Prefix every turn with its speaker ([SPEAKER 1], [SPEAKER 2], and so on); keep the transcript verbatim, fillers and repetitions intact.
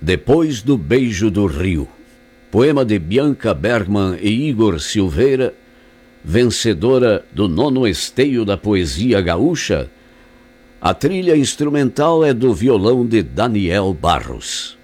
[SPEAKER 1] Depois do Beijo do Rio, poema de Bianca Bergman e Igor Silveira, vencedora do nono esteio da poesia gaúcha. A trilha instrumental é do violão de Daniel Barros.